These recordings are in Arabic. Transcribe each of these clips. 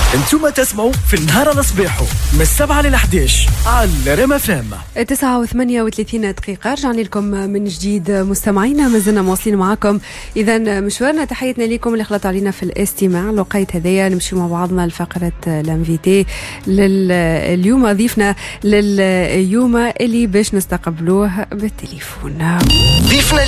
انتم تسمعوا في النهار الصباحو من 7 ل 11 على ريم اف ام. 9:38 دقيقة. رجعنا لكم من جديد مستمعينا، ما زلنا مواصلين معاكم. إذا مشوارنا تحياتنا لكم اللي خلطوا علينا في الاستماع. لقيت هذايا نمشي مع بعضنا لفقرة الانفيتي اليوم. ضيفنا لليوم اللي باش نستقبلوه بالتليفون. ضيفنا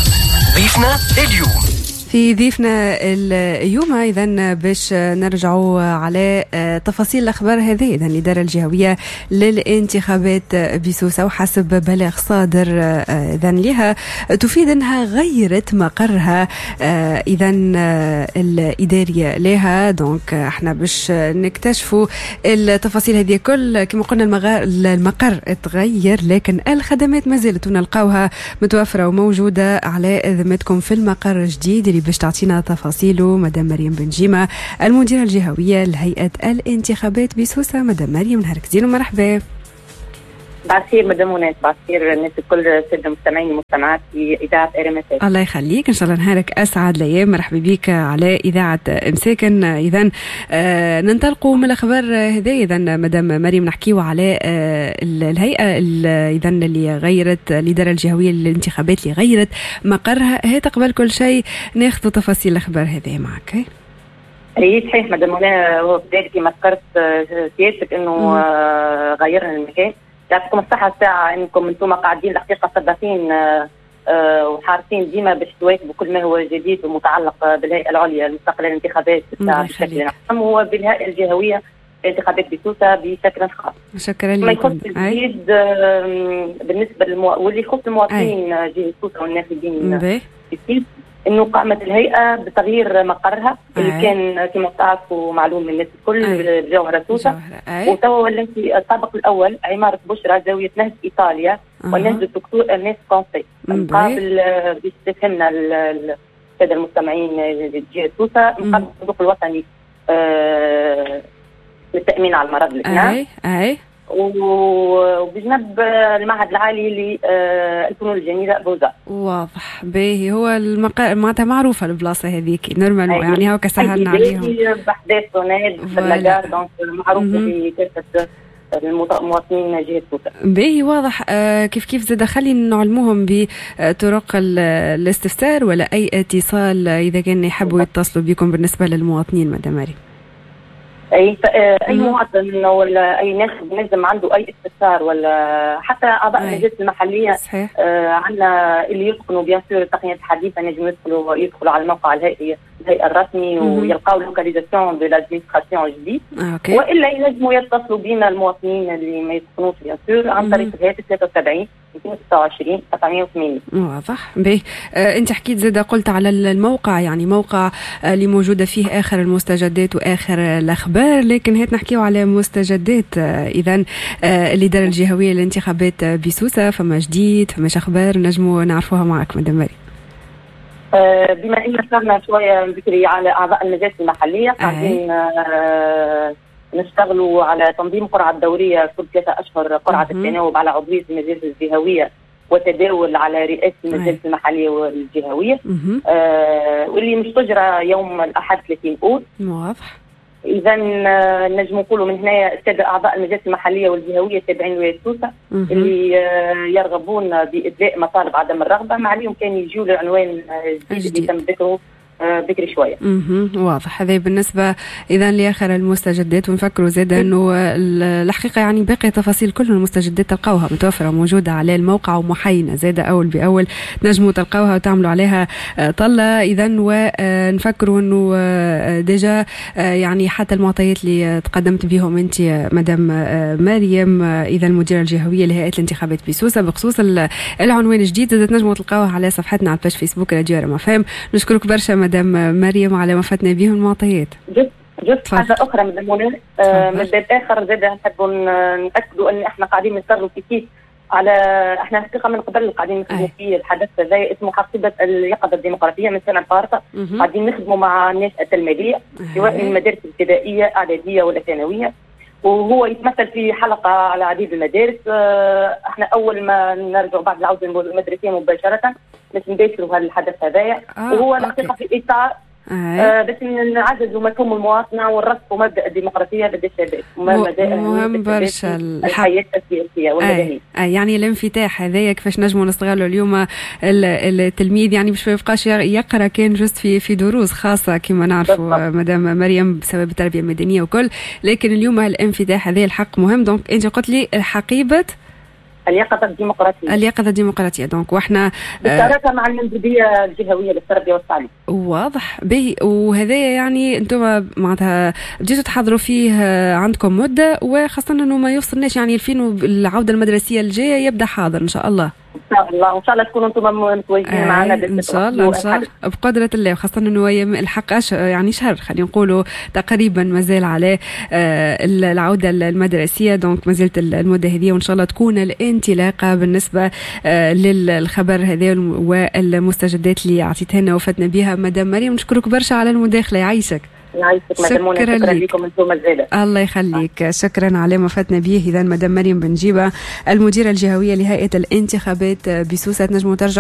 اليوم في ضيفنا اليوم إذن باش نرجعوا على تفاصيل الأخبار هذه. إذن الإدارة الجهوية للانتخابات بسوسة وحسب بلاغ صادر إذن لها تفيد أنها غيرت مقرها إذن الإدارية لها. دونك احنا باش نكتشفوا التفاصيل هذه كل. كما قلنا المقر اتغير، لكن الخدمات ما زالت نلقاوها متوفرة وموجودة على ذمتكم في المقر الجديد اللي باش تعطينا تفاصيله مدام مريم بنجيمة، المديرة الجهوية لهيئة الانتخابات بسوسة. مدام مريم نهارك زين ومرحبا. بعسير مدام وناس، بعسير الناس الكل، سادة المستمعين والمستمعات في إذاعة RMF. الله يخليك، إن شاء الله نهارك أسعد الأيام. مرحبا بك على إذاعة مساكن. إذن ننطلقوا من الأخبار هذه. إذن مدام مريم نحكيوا على الهيئة إذن اللي غيرت الإدارة الجهوية للانتخابات اللي غيرت مقرها. هي قبل كل شيء ناخذ تفاصيل الأخبار هذه معك. اي صحيح مدام وناس، هو بداية كما ذكرت سيادتك إنه غيرنا المكان. يعطيكم الصحة الساعة انكم انتم قاعدين الحقيقة صداقين وحارسين ديما باش تواكبوا كل ما هو جديد ومتعلق بالهيئة العليا المستقلة للانتخابات بشكل عام وبالهيئة الجهوية للانتخابات بسوسة بشكل خاص. شكرا لكم. ما يخص الجديد بالنسبة واللي يخص المواطنين جهة سوسة والناخبين في انه قامت الهيئه بتغيير مقرها اللي كان كما تعرفوا معلوم للناس الكل بجوهره سوسه. وتوا ولات في الطابق الاول عماره بشرى زاويه نهج ايطاليا ونهج الدكتور الناس كونسي. مقابل باش تفهمنا الساده المستمعين جهه سوسه مقابل الصندوق الوطني للتامين على المرض الكلام. وبجنب المعهد العالي للفنون الجميلة بوزا. واضح باهي. هو معناتها معروفة البلاصة هذيك نورمال يعني هو كسهلنا عليهم بحداث سوناد في اللاجار. دونك معروفة في كافة المواطنين جهة سوسة. باهي واضح. كيف زاد خلينا نعلموهم بطرق الاستفسار ولا أي اتصال إذا كان يحبوا يتصلوا بكم بالنسبة للمواطنين مدام مريم. اي مواطن ولا اي ناس بنجم عنده اي استفسار ولا حتى اعضاء المجالس المحليه عندنا اللي يتقنوا بيان سور التقنيات الحديثه نجم يدخلوا على الموقع الهيئه الرسمي ويلقاو لوكاليزاسيون دو لادمينستراسيون جديد. والا ينجموا يتصلوا بينا المواطنين اللي ما يتقنوش بيان سور عن طريق الهاتف 73 226 480. واضح باهي. انت حكيت زاد قلت على الموقع، يعني موقع اللي موجوده فيه اخر المستجدات واخر الاخبار، لكن هات نحكيو على مستجدات. اذا الاداره الجهويه للانتخابات بسوسه فما جديد، فما اخبار نجموا نعرفوها معك مدام مريم؟ بما ان صرنا شويه ذكري على اعضاء المجالس المحليه، قاعدين نشتغلوا على تنظيم قرعه دوريه كل 3 أشهر، قرعه التناوب على عضويه المجالس الجهويه وتداول على رئاسه المجالس المحليه والجهويه. واللي مش تجرى يوم الاحد 30 أوت. واضح. اذا نجم نقولوا من هنا الساده اعضاء المجالس المحليه والجهويه التابعين لولايه سوسه اللي يرغبون بادلاء مطالب عدم الرغبه ما عليهم كان يجيوا للعنوان الجديد اللي تم ذكره بكري شويه. واضح. هذا بالنسبه اذا لاخر المستجدات. ونفكروا زاد انه الحقيقه يعني باقي تفاصيل كل المستجدات تلقاوها متوفره موجوده على الموقع ومحينه زاد اول باول تنجموا تلقاوها وتعملوا عليها طله. اذا ونفكروا انه ديجا يعني حتى المعطيات اللي تقدمت بهم انت مدام مريم اذا المديره الجهويه لهيئه الانتخابات بسوسه بخصوص العنوان الجديد زاد تنجموا تلقاوها على صفحتنا على الباج فيسبوك راديو RMF. نشكرك برشا مدام مريم على ما فتنا بهم المعطيات. جزء حاجه اخرى من المنى من باب اخر زاد نحبوا ناكدوا ان احنا قاعدين نصروا كيف على احنا حقيقه من قبل قاعدين نخدموا في الحدث هذا اسمه حقيبه اليقظه الديمقراطيه من سنه فارطه. قاعدين نخدموا مع الناس التلميذيه سواء من المدارس الابتدائيه اعداديه ولا ثانويه، وهو يتمثل في حلقه على عديد المدارس. احنا اول ما نرجع بعد العوده المدرسيه مباشره باش نباشروا هذا الحدث هذايا. وهو الحقيقه في اطار باش نعززوا مفهوم المواطنه ونرسخوا مبدا الديمقراطيه لدى الشباب. مهم برشا الحياه السياسيه والمدنيه. يعني الانفتاح هذايا كيفاش نجموا نستغلوا اليوم التلميذ، يعني باش ما يبقاش يقرا كان جست في دروس خاصه كما نعرفوا مدام مريم بسبب التربيه المدنيه وكل، لكن اليوم الانفتاح هذا الحق مهم. دونك انت قلت لي حقيبه اليقظة الديمقراطية. اليقظة الديمقراطية، دونك واحنا بالشراكة مع المندوبية الجهوية للتربية والتعليم. واضح به. وهذا يعني انتم معناتها بديتوا تحضروا فيه عندكم مدة، وخاصة انه ما يوصلناش يعني الفين العودة المدرسية الجاية يبدأ حاضر ان شاء الله. ان شاء الله، وان شاء الله تكونوا انتم متواجدين معنا ان شاء الله ان شاء الله بقدرة الله، وخاصة انه الحق يعني شهر خلينا نقولوا تقريبا مازال على العودة المدرسية. دونك ما زلت المدة هذه، وان شاء الله تكون الانطلاقة بالنسبة للخبر هذا والمستجدات اللي اعطيتها لنا وفتنا بها مدام مريم. نشكرك برشا على المداخلة، يعيشك. شكرا لكم انتم الزاده. الله يخليك، شكرا على ما فاتنا به. اذا مدام مريم بنجيبه المديره الجهويه لهيئه الانتخابات بسوسه. تنجموا ترجعوا